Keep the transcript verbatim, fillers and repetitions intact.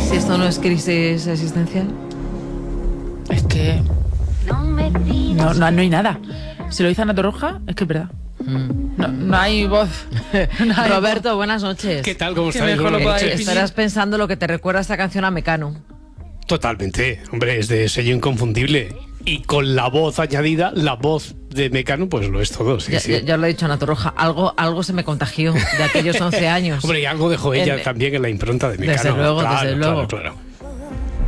Si esto no es crisis existencial. Es que no, no, no hay nada. Si lo dice Ana Torroja, es que es verdad. No, no hay voz. No hay Roberto, voz. buenas noches. ¿Qué tal? ¿Cómo Que estáis? mejor lo Buenas podáis noches. Estarás pensando lo que te recuerda esta canción a Mecano. Totalmente. Hombre, es de sello inconfundible. Y con la voz añadida, la voz de Mecano, pues lo es todo. Sí, Ya, sí. ya, ya lo he dicho, Ana Torroja. Algo, algo se me contagió de aquellos once años. Hombre, y algo dejó ella En- también en la impronta de Mecano. Desde luego, Claro, desde claro, luego. claro.